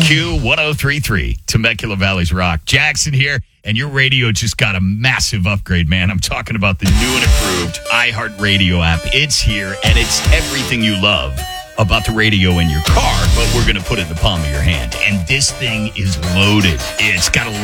Q1033, Temecula Valley's Rock. Jackson here, and your radio just got a massive upgrade, man. I'm talking about the new and improved iHeartRadio app. It's here, and it's everything you love about the radio in your car, but we're going to put it in the palm of your hand. And this thing is loaded. It's got a